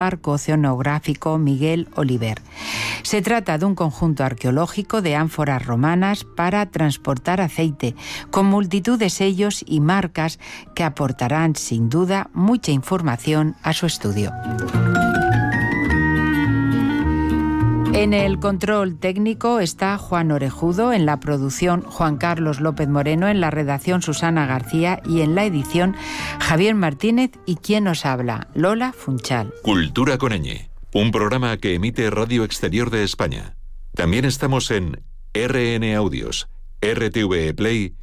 Parco Oceanográfico Miguel Oliver. Se trata de un conjunto arqueológico de ánforas romanas para transportar aceite, con multitud de sellos y marcas que aportarán sin duda mucha información a su estudio. En el control técnico está Juan Orejudo, en la producción Juan Carlos López Moreno, en la redacción Susana García y en la edición Javier Martínez y quien nos habla, Lola Funchal. Cultura con ñ, un programa que emite Radio Exterior de España. También estamos en RN Audios, RTV Play